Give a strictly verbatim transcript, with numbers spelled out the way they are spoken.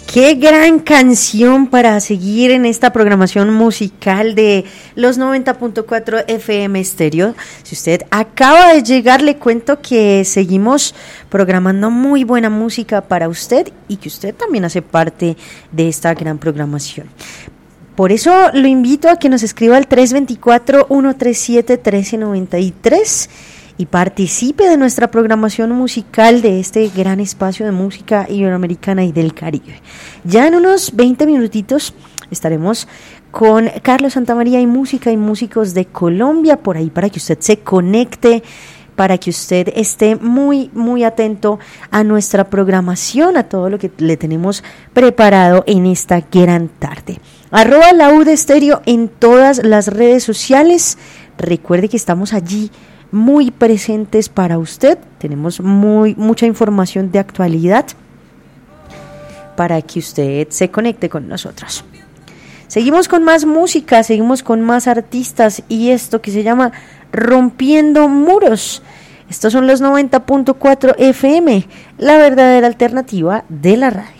Qué gran canción para seguir en esta programación musical de los noventa punto cuatro F M Stereo. Si usted acaba de llegar, le cuento que seguimos programando muy buena música para usted y que usted también hace parte de esta gran programación. Por eso lo invito a que nos escriba al tres dos cuatro, uno tres siete, uno tres nueve tres y participe de nuestra programación musical de este gran espacio de música iberoamericana y del Caribe. Ya en unos veinte minutitos estaremos con Carlos Santamaría y música y músicos de Colombia por ahí para que usted se conecte, para que usted esté muy, muy atento a nuestra programación, a todo lo que le tenemos preparado en esta gran tarde. Arroba la U de Estéreo en todas las redes sociales. Recuerde que estamos allí muy presentes para usted. Tenemos muy mucha información de actualidad para que usted se conecte con nosotros. Seguimos con más música, seguimos con más artistas y esto que se llama Rompiendo Muros. Estos son los noventa punto cuatro F M, la verdadera alternativa de la radio.